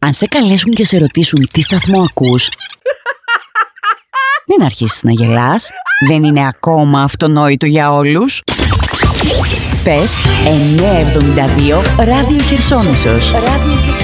Αν σε καλέσουν και σε ρωτήσουν τι σταθμό ακούς, μην αρχίσεις να γελάς. Δεν είναι ακόμα αυτονόητο για όλους. Πες 972 Ράδιο Χερσόνησος.